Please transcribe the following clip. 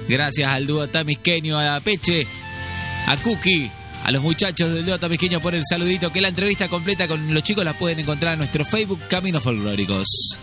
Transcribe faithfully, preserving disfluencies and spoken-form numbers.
Gracias al dúo tamisqueño, a Peche, a Cookie, a los muchachos del dúo tamisqueño por el saludito. Que la entrevista completa con los chicos la pueden encontrar en nuestro Facebook Caminos Folclóricos.